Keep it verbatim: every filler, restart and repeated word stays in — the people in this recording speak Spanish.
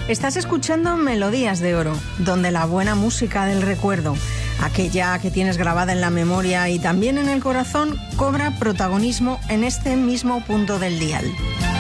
Estás escuchando Melodías de Oro, donde la buena música del recuerdo, aquella que tienes grabada en la memoria y también en el corazón, cobra protagonismo en este mismo punto del dial.